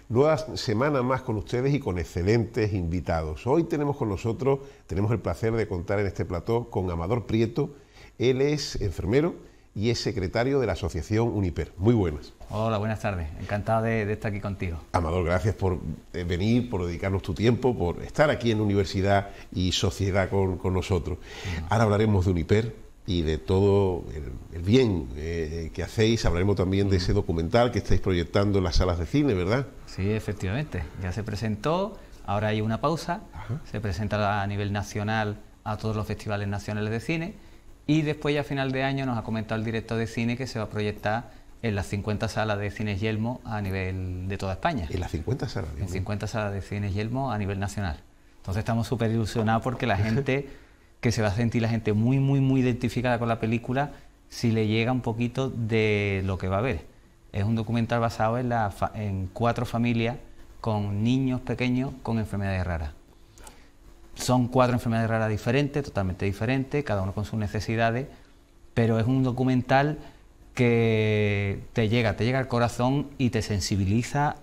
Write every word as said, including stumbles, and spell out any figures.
Nueva semana más con ustedes y con excelentes invitados. Hoy tenemos con nosotros, tenemos el placer de contar en este plató con Amador Prieto. Él es enfermero y es secretario de la Asociación Uniper. Muy buenas. Hola, buenas tardes. Encantado de, de estar aquí contigo. Amador, gracias por eh, venir, por dedicarnos tu tiempo, por estar aquí en Universidad y Sociedad con, con nosotros. Uh-huh. Ahora hablaremos de Uniper y de todo el, el bien eh, que hacéis. Hablaremos también uh-huh. de ese documental que estáis proyectando en las salas de cine, ¿verdad? Sí, efectivamente. Ya se presentó, ahora hay una pausa. Ajá. Se presenta a nivel nacional a todos los festivales nacionales de cine y después ya a final de año nos ha comentado el director de cine que se va a proyectar en las cincuenta salas de cines Yelmo a nivel de toda España. ¿En las cincuenta salas? En cincuenta salas de cines Yelmo a nivel nacional. Entonces estamos súper ilusionados porque la gente, que se va a sentir la gente muy, muy, muy identificada con la película si le llega un poquito de lo que va a ver. Es un documental basado en, la, en cuatro familias con niños pequeños con enfermedades raras. Son cuatro enfermedades raras diferentes, totalmente diferentes, cada uno con sus necesidades, pero es un documental que te llega, te llega al corazón y te sensibiliza